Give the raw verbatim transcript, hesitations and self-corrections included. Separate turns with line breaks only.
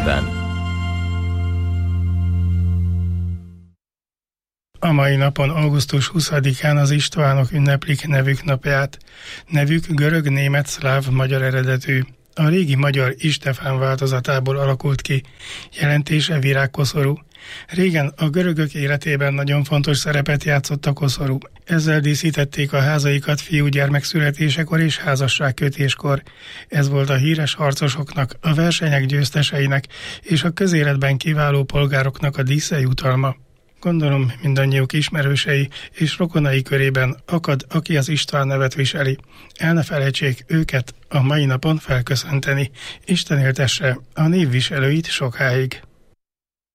percben.
A mai napon, augusztus huszadikán az Istvánok ünneplik nevük napját. Nevük görög, német, szláv, magyar eredetű. A régi magyar Istefán változatából alakult ki. Jelentése virágkoszorú. Régen a görögök életében nagyon fontos szerepet játszott a koszorú. Ezzel díszítették a házaikat fiúgyermek születésekor és házasságkötéskor. Ez volt a híres harcosoknak, a versenyek győzteseinek és a közéletben kiváló polgároknak a díszjutalma. Gondolom, mindannyiuk ismerősei és rokonai körében akad, aki az István nevet viseli. El ne felejtsék őket a mai napon felköszönteni. Isten éltesse a névviselőit sokáig.